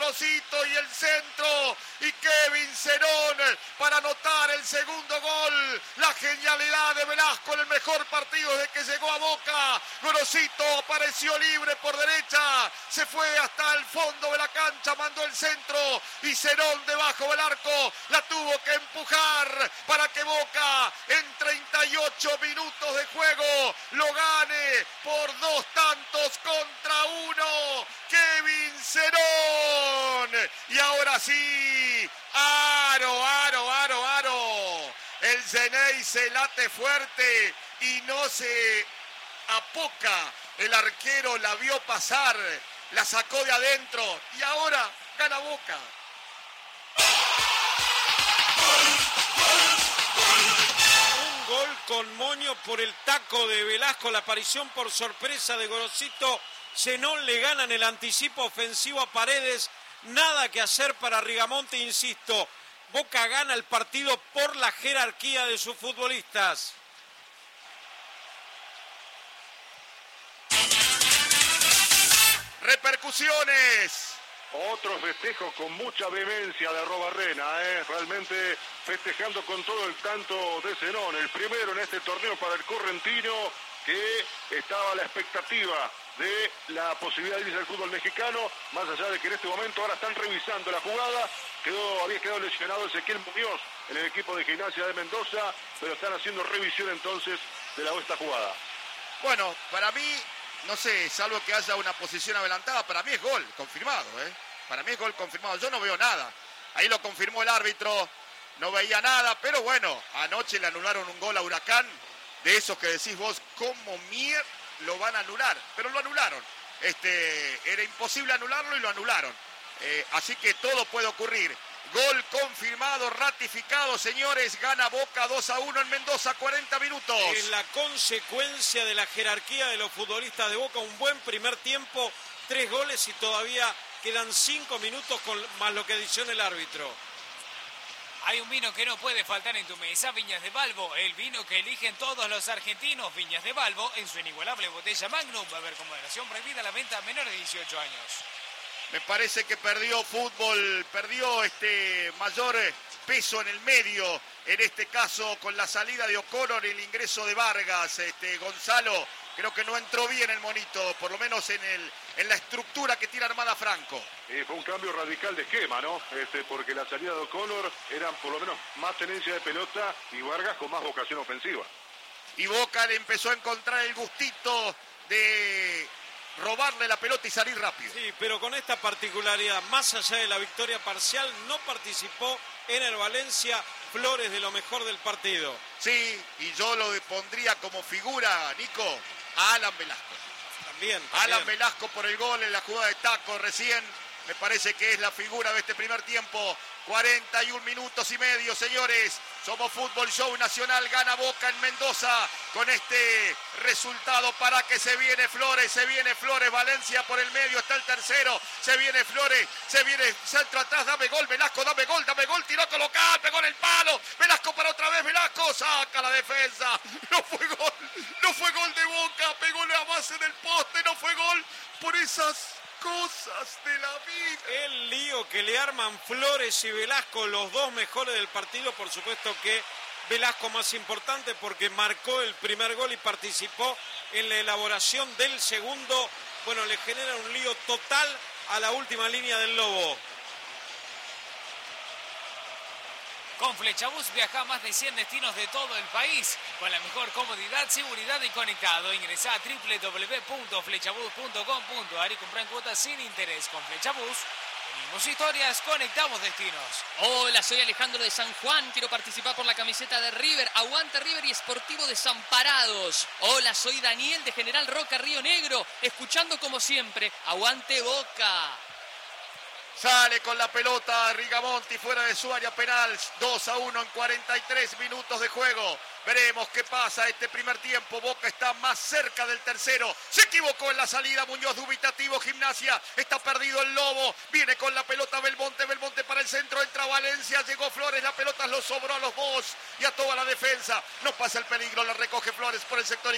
Gorosito y el centro. Y Kevin Cerón para anotar el segundo gol. La genialidad de Velasco en el mejor partido desde que llegó a Boca. Gorosito apareció libre por derecha. Se fue hasta el fondo de la cancha, mandó el centro. Y Cerón debajo del arco la tuvo que empujar para que Boca en 38 minutos de juego lo gane por 2 tantos contra 1. Kevin Cerón. Y ahora sí, aro. El Zeney se late fuerte y no se apoca. El arquero la vio pasar, la sacó de adentro y ahora gana Boca. Un gol con moño por el taco de Velasco, la aparición por sorpresa de Gorosito. Zenón le gana en el anticipo ofensivo a Paredes. Nada que hacer para Rigamonte, insisto. Boca gana el partido por la jerarquía de sus futbolistas. Repercusiones. Otro festejo con mucha vehemencia de Arrobarrena, realmente festejando con todo el canto de Zenón. El primero en este torneo para el correntino, que estaba a la expectativa de la posibilidad de irse al fútbol mexicano, más allá de que en este momento ahora están revisando la jugada. Había quedado lesionado Ezequiel Muñoz en el equipo de Gimnasia de Mendoza, pero están haciendo revisión entonces de esta jugada. Bueno, para mí, no sé, salvo que haya una posición adelantada, para mí es gol confirmado, Para mí es gol confirmado, yo no veo nada. Ahí lo confirmó el árbitro, no veía nada, pero bueno, anoche le anularon un gol a Huracán, de esos que decís vos, ¿cómo lo van a anular? Pero lo anularon. Era imposible anularlo y lo anularon. Así que todo puede ocurrir. Gol confirmado, ratificado, señores. Gana Boca 2-1 en Mendoza, 40 minutos. Es la consecuencia de la jerarquía de los futbolistas de Boca. Un buen primer tiempo, 3 goles y todavía quedan 5 minutos más lo que adiciona el árbitro. Hay un vino que no puede faltar en tu mesa, Viñas de Balbo, el vino que eligen todos los argentinos. Viñas de Balbo, en su inigualable botella Magnum, va a haber con moderación prohibida la venta a menores de 18 años. Me parece que perdió fútbol, perdió mayor peso en el medio, en este caso con la salida de O'Connor y el ingreso de Vargas. Gonzalo, creo que no entró bien el monito, por lo menos en la estructura que tiene armada Franco. Fue un cambio radical de esquema, ¿no? Porque la salida de O'Connor era por lo menos más tenencia de pelota y Vargas con más vocación ofensiva. Y Boca le empezó a encontrar el gustito de robarle la pelota y salir rápido. Sí, pero con esta particularidad, más allá de la victoria parcial, no participó en el Valencia Flores de lo mejor del partido. Sí, y yo lo pondría como figura, Nico, a Alan Velasco. También. Alan Velasco por el gol en la jugada de taco recién. Me parece que es la figura de este primer tiempo. 41 minutos y medio, señores. Somos Fútbol Show Nacional. Gana Boca en Mendoza con este resultado para que se viene Flores. Valencia por el medio, está el tercero. Se viene Flores, se viene centro atrás. Dame gol, Velasco, dame gol. Tiró a colocar, pegó en el palo. Velasco para otra vez, Velasco. Saca la defensa. No fue gol de Boca. Pegó la base del poste, no fue gol por esas cosas de la vida. El lío que le arman Flores y Velasco, los dos mejores del partido. Por supuesto que Velasco más importante porque marcó el primer gol y participó en la elaboración del segundo. Bueno, le genera un lío total a la última línea del Lobo. Con Flechabús viaja a más de 100 destinos de todo el país con la mejor comodidad, seguridad y conectado. Ingresá a www.flechabús.com.ar y comprá en cuotas sin interés. Con Flechabús, unimos historias, conectamos destinos. Hola, soy Alejandro de San Juan. Quiero participar por la camiseta de River. Aguante River y Sportivo Desamparados. Hola, soy Daniel de General Roca, Río Negro. Escuchando como siempre, aguante Boca. Sale con la pelota Rigamonti fuera de su área penal. 2-1 en 43 minutos de juego. Veremos qué pasa este primer tiempo. Boca está más cerca del tercero. Se equivocó en la salida. Muñoz dubitativo. Gimnasia. Está perdido el Lobo. Viene con la pelota Belmonte. Belmonte para el centro. Entra Valencia. Llegó Flores. La pelota lo sobró a los dos y a toda la defensa. No pasa el peligro. La recoge Flores por el sector